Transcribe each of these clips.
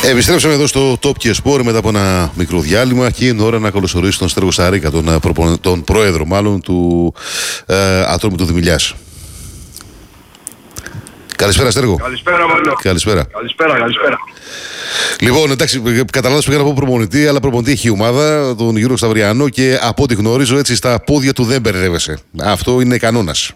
Επιστρέψαμε εδώ στο Top και Sport μετά από ένα μικρό διάλειμμα και είναι ώρα να καλωσορίσω τον Στέργο Σαρίκα, τον πρόεδρο μάλλον του Ατρόμητου Δημηλιάς. Καλησπέρα, Στέργο. Καλησπέρα, Μάλλον. Καλησπέρα. Καλησπέρα. Λοιπόν, εντάξει, καταλάβεις πήγα να πω προπονητή, αλλά προπονητή έχει η ομάδα, τον Γιώργο Σταυριανό, και από ό,τι γνωρίζω, έτσι στα πόδια του δεν μπερδεύεσαι. Αυτό είναι κανόνας.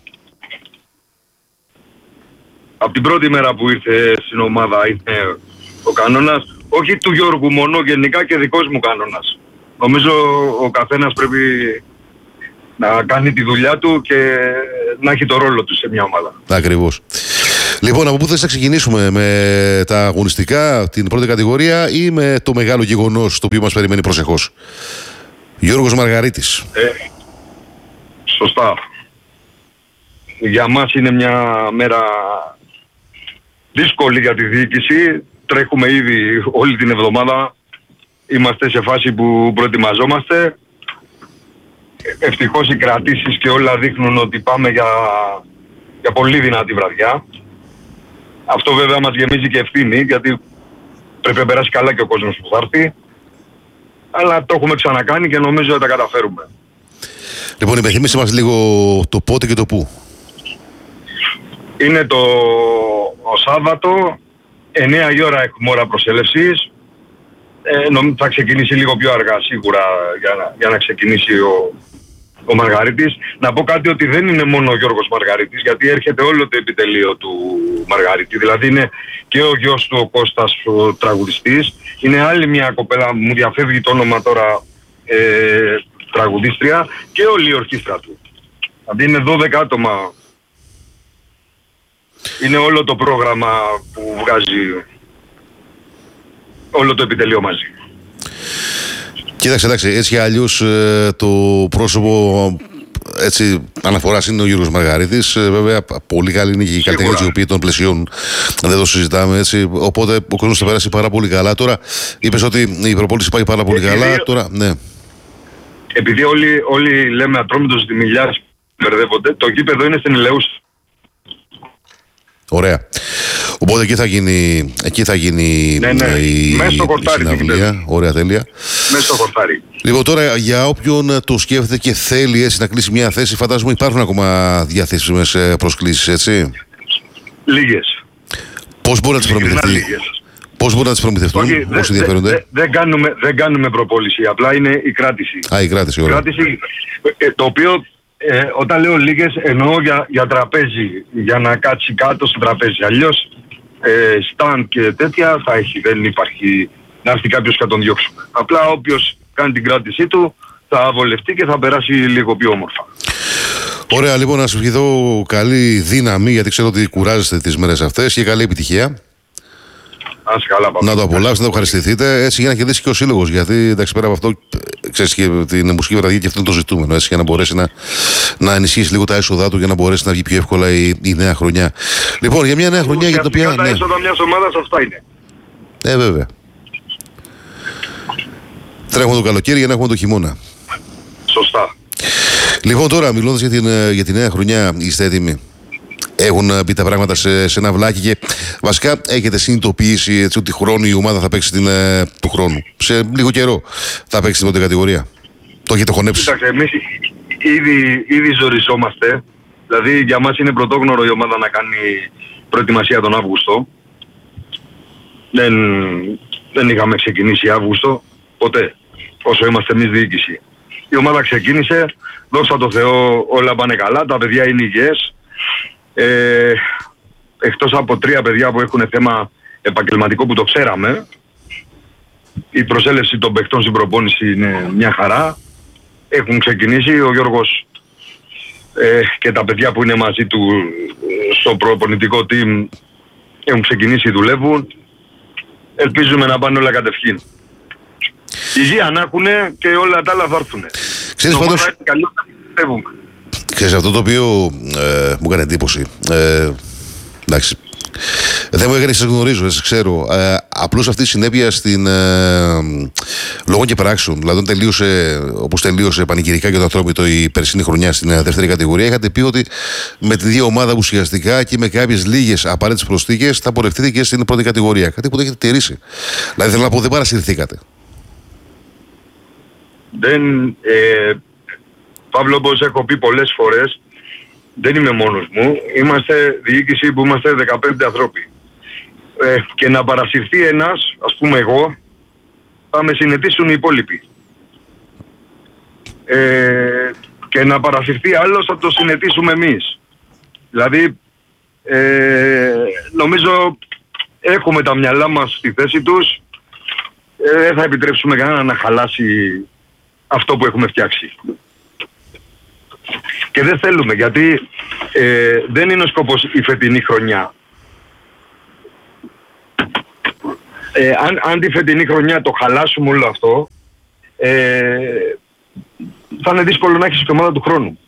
Από την πρώτη μέρα που ήρθε στην ομάδα είναι ο κανόνας, όχι του Γιώργου μόνο, γενικά και δικός μου κανόνας. Νομίζω ο καθένας πρέπει να κάνει τη δουλειά του και να έχει το ρόλο του σε μια ομάδα. Ακριβώς. Λοιπόν, από πού θες να ξεκινήσουμε, με τα αγωνιστικά, την πρώτη κατηγορία, ή με το μεγάλο γεγονός το οποίο μας περιμένει προσεχώς? Γιώργος Μαργαρίτης. Σωστά. Για μας είναι μια μέρα δύσκολη για τη διοίκηση. Τρέχουμε ήδη όλη την εβδομάδα. Είμαστε σε φάση που προετοιμαζόμαστε. Ευτυχώς οι κρατήσεις και όλα δείχνουν ότι πάμε για πολύ δυνατή βραδιά. Αυτό βέβαια μας γεμίζει και ευθύνη, γιατί πρέπει να περάσει καλά και ο κόσμος που θα έρθει. Αλλά το έχουμε ξανακάνει και νομίζω ότι τα καταφέρουμε. Λοιπόν, υπενθυμίστε μας λίγο το πότε και το πού. Είναι το Σάββατο, 9 η ώρα έχουμε ώρα προσέλευσης. Θα ξεκινήσει λίγο πιο αργά σίγουρα για να ξεκινήσει ο Μαργαρίτης. Να πω κάτι, ότι δεν είναι μόνο ο Γιώργος Μαργαρίτης, γιατί έρχεται όλο το επιτελείο του Μαργαρίτη. Δηλαδή είναι και ο γιος του, ο Κώστας, ο τραγουδιστής. Είναι άλλη μια κοπέλα, μου διαφεύγει το όνομα τώρα, τραγουδίστρια, και όλη η ορχήστρα του. Δηλαδή είναι 12 άτομα. Είναι όλο το πρόγραμμα που βγάζει όλο το επιτελείο μαζί. Κοίταξε, εντάξει, έτσι κι αλλιώς το πρόσωπο έτσι αναφοράς είναι ο Γιώργος Μαργαρίτης. Βέβαια, πολύ καλή είναι και οι καλλιτέχνες οι οποίοι των πλαισιών, δεν το συζητάμε έτσι. Οπότε ο κόσμος θα περάσει πάρα πολύ καλά. Τώρα είπες ότι η προπόνηση πάει πάρα πολύ καλά. Τώρα, ναι. Επειδή όλοι λέμε Ατρόμητος Δημηλιάς, μπερδεύονται, το γήπεδο είναι στην Ελεούσα. Ωραία. Οπότε εκεί θα γίνει η συναυλία. Ωραία, τέλεια. Μέσα στο χορτάρι. Λοιπόν, τώρα για όποιον το σκέφτεται και θέλει έτσι να κλείσει μια θέση, φαντάζομαι υπάρχουν ακόμα διαθέσιμες προσκλήσεις, έτσι. Λίγες. Πώς μπορεί να τις προμηθευτεί? Πώς μπορεί να τις προμηθευτούν όσοι ενδιαφέρονται? Δεν κάνουμε προπόληση, απλά είναι η κράτηση. Η κράτηση, ωραία. Το οποίο όταν λέω λίγες εννοώ για τραπέζι, για να κάτσει κάτω στο τραπέζι. Αλλιώς στάν και τέτοια θα έχει, δεν υπάρχει να έρθει κάποιος και να τον διώξουμε. Απλά όποιος κάνει την κράτησή του θα βολευτεί και θα περάσει λίγο πιο όμορφα. Ωραία, λοιπόν, να σου ευχηθώ καλή δύναμη, γιατί ξέρω ότι κουράζεστε τις μέρες αυτές, και καλή επιτυχία. Να το απολαύσετε, να το ευχαριστηθείτε, έτσι, για να κερδίσει και ο σύλλογος. Γιατί εντάξει, πέρα από αυτό, ξέρεις, και την μουσική βραδιά, και αυτό είναι το ζητούμενο. Έτσι, για να μπορέσει να ενισχύσει λίγο τα έσοδά του, για να μπορέσει να βγει πιο εύκολα η νέα χρονιά. Λοιπόν, για μια νέα χρονιά για την οποία. Τα έσοδα μιας ομάδας αυτά είναι. Βέβαια. Τρέχουμε το καλοκαίρι για να έχουμε το χειμώνα. Σωστά. Λοιπόν, τώρα μιλώντας για τη νέα χρονιά, είστε έτοιμοι? Έχουν μπει τα πράγματα σε ένα βλάκι και βασικά έχετε συνειδητοποιήσει έτσι, ότι χρόνο η ομάδα θα παίξει του χρόνου? Σε λίγο καιρό θα παίξει την πρώτη κατηγορία. Το έχετε χωνέψει? Κοίταξε, εμείς ήδη ζοριζόμαστε. Δηλαδή για μας είναι πρωτόγνωρο η ομάδα να κάνει προετοιμασία τον Αύγουστο. Δεν είχαμε ξεκινήσει Αύγουστο ποτέ, όσο είμαστε εμείς διοίκηση. Η ομάδα ξεκίνησε, δόξα τω Θεώ όλα πάνε καλά, τα παιδιά είναι υγιές. Εκτός από 3 παιδιά που έχουν θέμα επαγγελματικό που το ξέραμε, η προσέλευση των παιχτών στην προπόνηση είναι μια χαρά. Έχουν ξεκινήσει, ο Γιώργος και τα παιδιά που είναι μαζί του στο προπονητικό team έχουν ξεκινήσει, δουλεύουν. Ελπίζουμε να πάνε όλα κατευχήν. Υγεία να έχουν και όλα τα άλλα θα έρθουν. Ξέρεις, πάντως, ξέρεις, αυτό το οποίο μου έκανε εντύπωση, εντάξει, δεν μου έκανε, σε γνωρίζω, σε ξέρω, απλώς αυτή η συνέπεια στην λόγω και πράξεων. Δηλαδή, όπως τελείωσε πανηγυρικά και το Ατρόμητο η περσινή χρονιά στην δεύτερη κατηγορία, είχατε πει ότι με τη δύο ομάδα ουσιαστικά και με κάποιες λίγες απαραίτητες προσθήκες θα πορευτείτε και στην πρώτη κατηγορία. Κάτι που το έχετε τηρήσει. Δηλαδή, θέλω να πω, δεν παρασυρθήκατε. Παύλο, όπως έχω πει πολλές φορές, δεν είμαι μόνος μου. Είμαστε διοίκηση που είμαστε 15 ανθρώποι. Και να παρασυρθεί ένας, ας πούμε εγώ, θα με συνετήσουν οι υπόλοιποι. Και να παρασυρθεί άλλος θα το συνετήσουμε εμείς. Δηλαδή, νομίζω έχουμε τα μυαλά μας στη θέση τους. Δεν θα επιτρέψουμε κανένα να χαλάσει αυτό που έχουμε φτιάξει. Και δεν θέλουμε, γιατί δεν είναι ο σκοπός η φετινή χρονιά. Αν τη φετινή χρονιά το χαλάσουμε όλο αυτό, θα είναι δύσκολο να έχεις και ομάδα του χρόνου.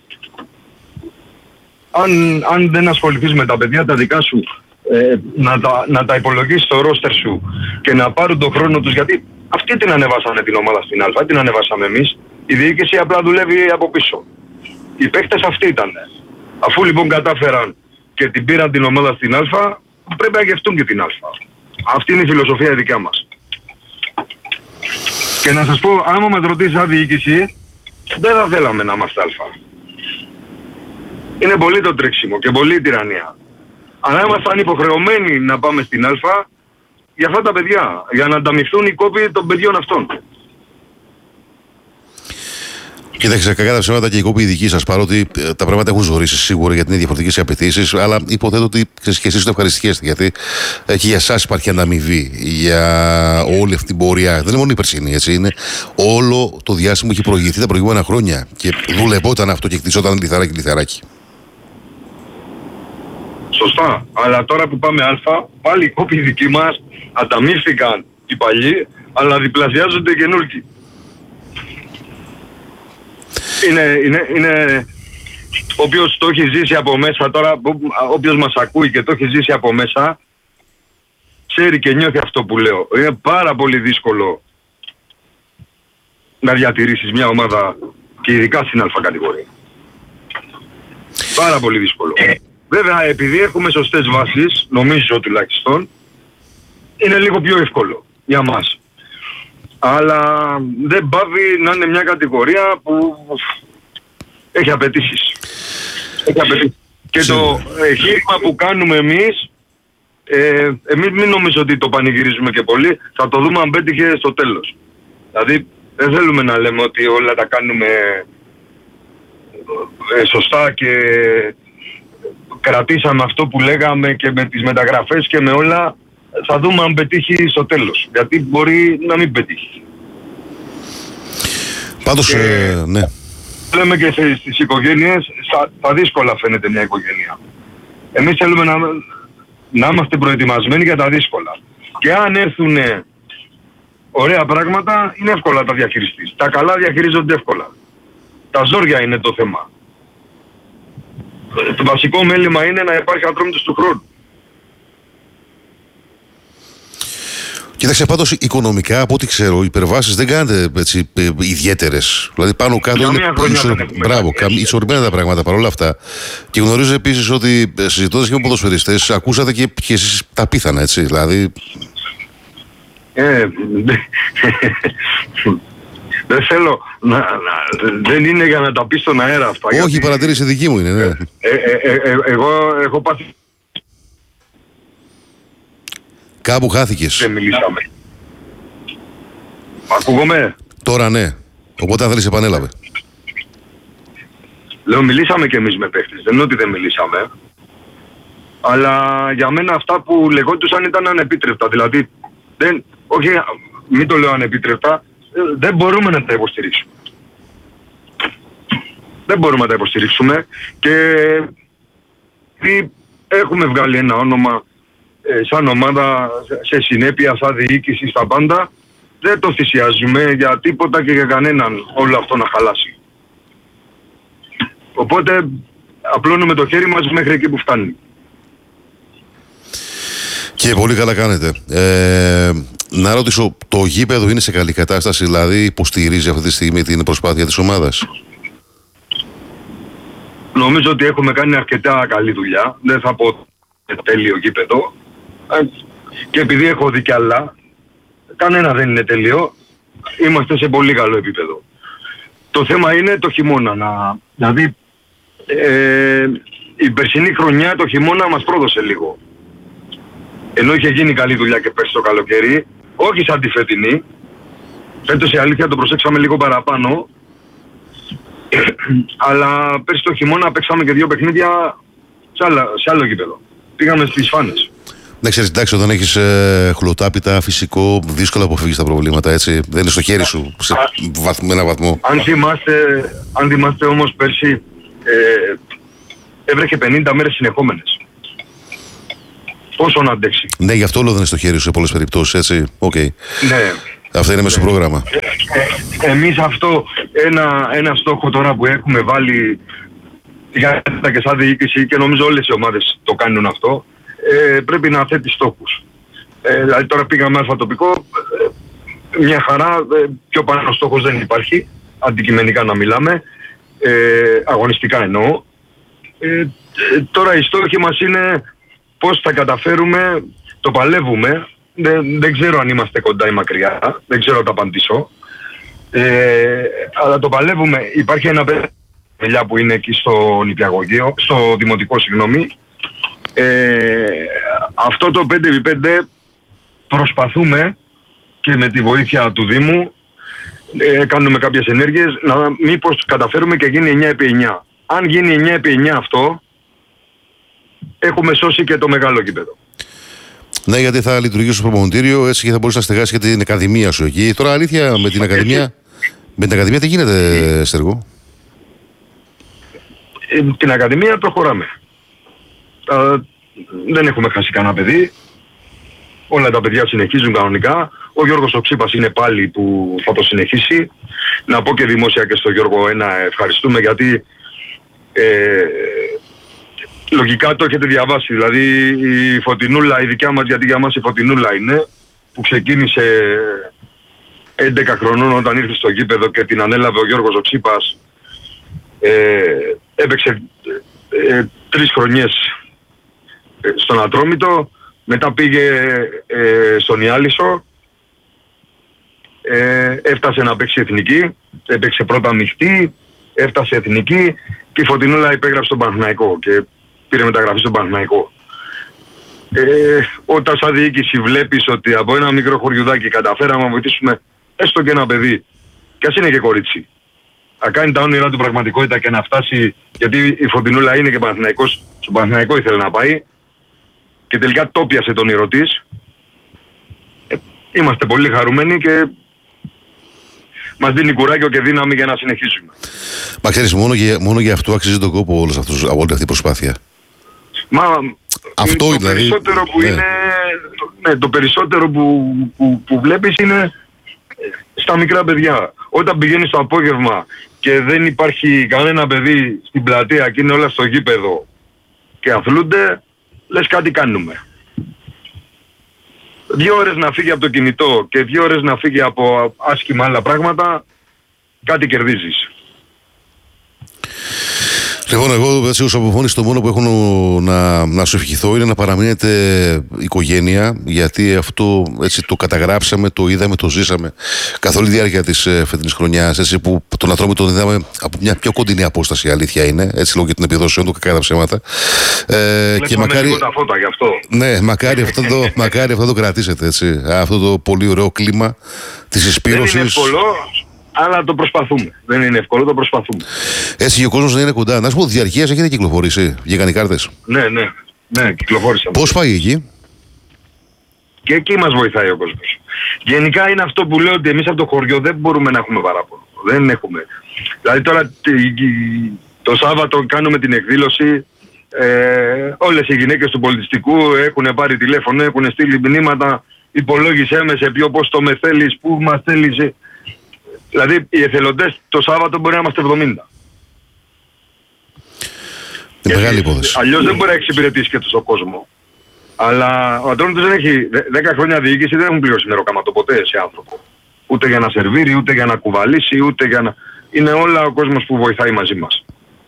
Αν δεν ασχοληθείς με τα παιδιά τα δικά σου, να τα υπολογίσεις στο ρόστερ σου και να πάρουν τον χρόνο τους, γιατί αυτοί την ανεβάσανε την ομάδα στην Α, την ανεβάσαμε εμείς. Η διοίκηση απλά δουλεύει από πίσω. Οι παίκτες αυτοί ήταν. Αφού λοιπόν κατάφεραν και την πήραν την ομάδα στην Α, πρέπει να γευτούν και την Α. Αυτή είναι η φιλοσοφία δικιά μας. Και να σας πω, άμα μας ρωτήσει σαν διοίκηση, δεν θα θέλαμε να είμαστε Α. Είναι πολύ το τρέξιμο και πολύ η τυραννία. Αλλά ήμασταν υποχρεωμένοι να πάμε στην Α για αυτά τα παιδιά, για να ανταμυφθούν οι κόποι των παιδιών αυτών. Κοίταξε, κακά τα ψέματα και οι κόποι δικοί σας, παρότι τα πράγματα έχουν ζωρίσει σίγουρα γιατί είναι διαφορετικές οι απαιτήσεις, αλλά υποθέτω ότι και εσείς το ευχαριστιέστε, γιατί και για εσάς υπάρχει ανταμοιβή για όλη αυτή την πορεία. Δεν είναι μόνο η περσινή, έτσι. Είναι όλο το διάστημα που έχει προηγηθεί τα προηγούμενα χρόνια και δουλευόταν αυτό και χτισόταν λιθαράκι. Σωστά, αλλά τώρα που πάμε Α, πάλι οι κόποι δικοί μας ανταμείφθηκαν οι παλιοί, αλλά διπλασιάζονται οι καινούργοι. Είναι όποιος το έχει ζήσει από μέσα τώρα, όποιος μας ακούει και το έχει ζήσει από μέσα, ξέρει και νιώθει αυτό που λέω. Είναι πάρα πολύ δύσκολο να διατηρήσεις μια ομάδα και ειδικά στην Α κατηγορία. Πάρα πολύ δύσκολο. Βέβαια, επειδή έχουμε σωστές βάσεις, νομίζω τουλάχιστον, είναι λίγο πιο εύκολο για μας. Αλλά δεν πάβει να είναι μια κατηγορία που έχει απαιτήσεις. Και το εγχείρημα που κάνουμε εμείς, εμείς μην νομίζω ότι το πανηγυρίζουμε και πολύ, θα το δούμε αν πέτυχε στο τέλος. Δηλαδή δεν θέλουμε να λέμε ότι όλα τα κάνουμε σωστά και κρατήσαμε αυτό που λέγαμε και με τις μεταγραφές και με όλα. Θα δούμε αν πετύχει στο τέλος, γιατί μπορεί να μην πετύχει. Πάντως, ναι. Λέμε και στις οικογένειες, στα δύσκολα φαίνεται μια οικογένεια. Εμείς θέλουμε να είμαστε προετοιμασμένοι για τα δύσκολα. Και αν έρθουν ωραία πράγματα, είναι εύκολα να τα διαχειριστείς. Τα καλά διαχειρίζονται εύκολα. Τα ζόρια είναι το θέμα. Το βασικό μέλημα είναι να υπάρχει Ατρόμητος του χρόνου. Κοίταξε, πάντως οικονομικά, από ό,τι ξέρω, οι υπερβάσεις δεν κάνετε έτσι ιδιαίτερες. Δηλαδή πάνω κάτω είναι ισορροπημένα τα πράγματα παρόλα αυτά. Και γνωρίζω επίσης ότι συζητώντας και με ποδοσφαιριστές, ακούσατε και εσείς τα πίθανα, έτσι. Δηλαδή. Δεν θέλω δεν είναι για να τα πει στον αέρα αυτά. Όχι, γιατί η παρατήρηση δική μου είναι, ναι. Εγώ έχω πάθει. Κάπου χάθηκες. Δεν μιλήσαμε. Ακούγομαι. Τώρα ναι. Οπότε αν θέλεις επανέλαβε. Λέω μιλήσαμε κι εμείς με παίχτες. Δεν είναι ότι δεν μιλήσαμε. Αλλά για μένα αυτά που λεγόντουσαν ήταν ανεπίτρεπτα. Δηλαδή, όχι, μην το λέω ανεπίτρεπτα, δεν μπορούμε να τα υποστηρίξουμε. Δεν μπορούμε να τα υποστηρίξουμε και έχουμε βγάλει ένα όνομα σαν ομάδα, σε συνέπεια, σαν διοίκηση, στα πάντα. Δεν το θυσιάζουμε για τίποτα και για κανέναν όλο αυτό να χαλάσει. Οπότε απλώνουμε το χέρι μας μέχρι εκεί που φτάνει. Και Και πολύ καλά κάνετε. Να ρωτήσω, το γήπεδο είναι σε καλή κατάσταση, δηλαδή υποστηρίζει αυτή τη στιγμή την προσπάθεια της ομάδας? Νομίζω ότι έχουμε κάνει αρκετά καλή δουλειά. Δεν θα πω τέλειο γήπεδο. Και επειδή έχω δει κι άλλα, κανένα δεν είναι τέλειο. Είμαστε σε πολύ καλό επίπεδο. Το θέμα είναι το χειμώνα. Δηλαδή, η περσινή χρονιά το χειμώνα μας πρόδωσε λίγο. Ενώ είχε γίνει καλή δουλειά και πέρσι το καλοκαίρι, όχι σαν τη φετινή. Φέτος η αλήθεια το προσέξαμε λίγο παραπάνω. Αλλά πέρσι το χειμώνα παίξαμε και 2 παιχνίδια σε άλλο γήπεδο. Πήγαμε στις Φάνες. Ναι, ξέρεις, εντάξει, όταν έχεις χλωτάπιτα, φυσικό, δύσκολα αποφύγεις τα προβλήματα, έτσι. Δεν είναι στο χέρι σου με ένα βαθμό. Αν θυμάστε όμως πέρσι, έβρεχε 50 μέρες συνεχόμενες. Πόσο να αντέξει. Ναι, γι' αυτό όλο δεν είναι στο χέρι σου σε πολλές περιπτώσεις, έτσι. Okay. Ναι. Αυτό είναι μέσα στο πρόγραμμα. Εμείς αυτό, ένα στόχο τώρα που έχουμε βάλει για και σαν διοίκηση, και νομίζω όλες οι ομάδες το κάνουν αυτό, πρέπει να θέτει στόχους. Δηλαδή τώρα πήγαμε αλφα τοπικό, μια χαρά, πιο πάνω στόχος δεν υπάρχει, αντικειμενικά να μιλάμε, αγωνιστικά εννοώ. Τώρα οι στόχοι μας είναι πώς θα καταφέρουμε, το παλεύουμε, δεν ξέρω αν είμαστε κοντά ή μακριά, δεν ξέρω να τα απαντήσω, αλλά το παλεύουμε. Υπάρχει ένα παιδιά που είναι εκεί στο νηπιαγωγείο, στο δημοτικό, συγγνώμη. Αυτό το 5x5 προσπαθούμε και με τη βοήθεια του Δήμου, κάνουμε κάποιες ενέργειες, μήπως καταφέρουμε και γίνει 9x9. Αν γίνει 9x9 αυτό, έχουμε σώσει και το μεγάλο γήπεδο. Ναι, γιατί θα λειτουργήσει στο προπονητήριο, έτσι και θα μπορείς να στεγάσεις και την ακαδημία σου εκεί. Τώρα αλήθεια με την ακαδημία τι γίνεται, Στεργό? Την ακαδημία προχωράμε. Δεν έχουμε χάσει κανένα παιδί. Όλα τα παιδιά συνεχίζουν κανονικά. Ο Γιώργος ο Ξύπας είναι πάλι που θα το συνεχίσει. Να πω και δημόσια και στο Γιώργο ένα ευχαριστούμε, γιατί λογικά το έχετε διαβάσει. Δηλαδή η Φωτεινούλα, η δικιά μας, γιατί για μας η Φωτεινούλα είναι, που ξεκίνησε 11 χρονών όταν ήρθε στο γήπεδο και την ανέλαβε ο Γιώργος ο Ξύπας. Έπαιξε 3 χρονιές στον Ατρόμητο, μετά πήγε στον Ιάλισσο, έφτασε να παίξει εθνική, έπαιξε πρώτα μειχτή, έφτασε εθνική και η Φωτεινούλα υπέγραψε στον Παναθηναϊκό και πήρε μεταγραφή στον Παναθηναϊκό. Όταν σαν διοίκηση βλέπεις ότι από ένα μικρό χωριουδάκι καταφέραμε να βοηθήσουμε έστω και ένα παιδί, και ας είναι και κορίτσι, να κάνει τα όνειρά του πραγματικότητα και να φτάσει, γιατί η Φωτεινούλα είναι και Παναθηναϊκός, στον Παναθηναϊκό ήθελε να πάει και τελικά το πιασε τον όνειρο της. Είμαστε πολύ χαρούμενοι και μας δίνει κουράγιο και δύναμη για να συνεχίσουμε. Μα ξέρεις, μόνο για αυτό αξίζει τον κόπο όλη αυτή η προσπάθεια. Μα αυτό το δηλαδή, περισσότερο που είναι, το περισσότερο που βλέπεις είναι στα μικρά παιδιά. Όταν πηγαίνεις το απόγευμα και δεν υπάρχει κανένα παιδί στην πλατεία και είναι όλα στο γήπεδο και αθλούνται, λες κάτι κάνουμε. 2 ώρες να φύγει από το κινητό και 2 ώρες να φύγει από άσχημα άλλα πράγματα, κάτι κερδίζεις. Λοιπόν, εγώ έτσι ως αποφώνηση το μόνο που έχω να σου ευχηθώ είναι να παραμείνετε οικογένεια, γιατί αυτό έτσι το καταγράψαμε, το είδαμε, το ζήσαμε καθ' όλη τη διάρκεια της φετινής χρονιάς, έτσι, που τον Ατρόμητο τον είδαμε από μια πιο κοντινή απόσταση, η αλήθεια είναι, έτσι λόγω των επιδόσεων του, κακά τα ψέματα. Και μακάρι τα φώτα γι' αυτό. Ναι, μακάρι αυτό το κρατήσετε, έτσι, αυτό το πολύ ωραίο κλίμα της εισπύρωσης. Δεν είναι εύκολο, αλλά το προσπαθούμε. Δεν είναι εύκολο, το προσπαθούμε. Έτσι και ο κόσμος να είναι κοντά. Να σου πω, διαρκείας έχετε κυκλοφορήσει? Βγήκαν οι κάρτες? Ναι, κυκλοφόρησαμε. Πώς πάει εκεί? Και εκεί μας βοηθάει ο κόσμος. Γενικά είναι αυτό που λέω, ότι εμείς από το χωριό δεν μπορούμε να έχουμε παράπονο. Δεν έχουμε. Δηλαδή τώρα το Σάββατο κάνουμε την εκδήλωση. Όλες οι γυναίκες του πολιτιστικού έχουν πάρει τηλέφωνο, έχουν στείλει μηνύματα. Υπολόγισέ με σε ποιο πόστο με θέλεις, πού μας θέλεις. Δηλαδή οι εθελοντές το Σάββατο μπορεί να είμαστε 70. Είναι μεγάλη υπόθεση. Αλλιώς δεν μπορεί να εξυπηρετήσει και τόσο κόσμο. Αλλά ο Ατρόμητος δεν έχει 10 χρόνια διοίκηση, δεν έχουν πληρώσει νεροκάματο ποτέ σε άνθρωπο. Ούτε για να σερβίρει, ούτε για να κουβαλήσει, ούτε για να... Είναι όλα ο κόσμος που βοηθάει μαζί μας.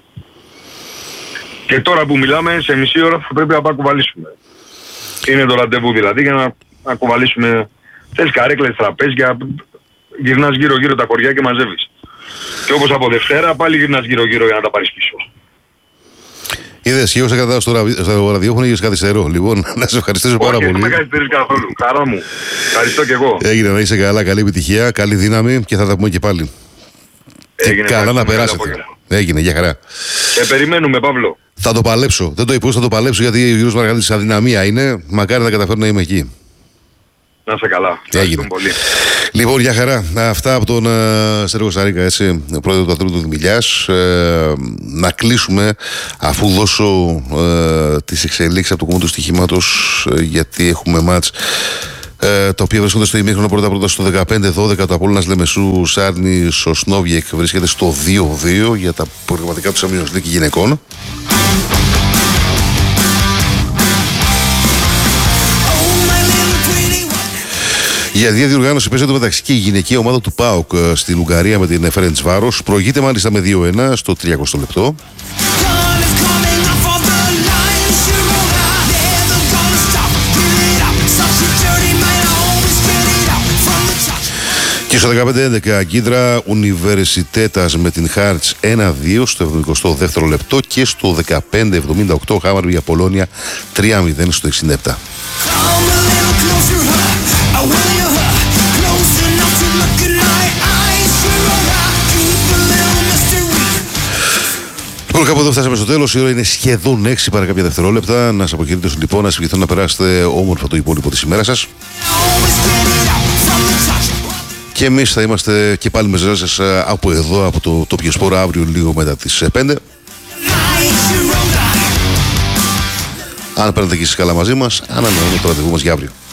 Και τώρα που μιλάμε, σε μισή ώρα θα πρέπει να πάμε κουβαλήσουμε. Είναι το ραντεβού δηλαδή για να κουβαλήσουμε. Θέλεις καρέκλες, τραπέζια, γυρνάς γύρω-γύρω τα χωριά και μαζεύεις. Και όπως από Δευτέρα πάλι γυρνάς γύρω-γύρω για να τα πάρεις πίσω. Είδες, και εγώ σε κατάω στο ραδιόφωνο και σε καθυστερώ. Λοιπόν, να σε ευχαριστήσω πάρα πολύ. Όχι, δεν με καθυστερείς καθόλου. Χαρά μου. Ευχαριστώ και εγώ. Έγινε, να είσαι καλά, καλή επιτυχία, καλή δύναμη και θα τα πούμε και πάλι. Έγινε, και καλά να περάσετε. Έγινε, για χαρά. Περιμένουμε, Παύλο. Θα το παλέψω. Δεν το υπούσα, θα το παλέψω γιατί ο Γιώργος Μαργαρίτης αδυναμία είναι. Μακάρι να καταφέρω να είμαι εκεί. Να είσαι καλά. Έγινε. Πολύ. Λοιπόν, για χαρά. Αυτά από τον Σέργο Σαρίκα, έτσι, πρόεδρο του Ατρόμητου Δημηλιάς. Να κλείσουμε αφού δώσω τις εξελίξεις από το κομμάτι του στοιχήματος, γιατί έχουμε μάτς τα οποία βρίσκονται στο ημίχρονο πρώτα στο 15-12. Το Απόλλωνας Λεμεσού Σάρνη Σοσνόβιεκ βρίσκεται στο 2-2 για τα προγραμματικά του Champions League γυναικών. Για διοργάνωση παίζεται μεταξύ και η γυναικεία ομάδα του ΠΑΟΚ στην Ουγγαρία με την Φερεντσβάρος. Προηγείται μάλιστα με 2-1 στο 30 λεπτό. Και στο 15-11 Αγκίδρα Ουνιβερσιτέτας με την Χάρτς 1-2 στο 72ο λεπτό και στο 15-78 Χάμαρμπι Απολώνια 3-0 στο 67. Λοιπόν, κάπου εδώ φτάσαμε στο τέλος. Η ώρα είναι σχεδόν 6 παρά κάποια δευτερόλεπτα. Να σας αποχαιρετήσω λοιπόν, να σας ευχηθώ να περάσετε όμορφα το υπόλοιπο της ημέρας σας. Και εμείς θα είμαστε και πάλι μαζί σας από εδώ, από το Τοπιο Σπορ, αύριο λίγο μετά τις 5. Αν παίρνετε και εσείς καλά μαζί μας, ανανεώνουμε το ραντεβού μας για αύριο.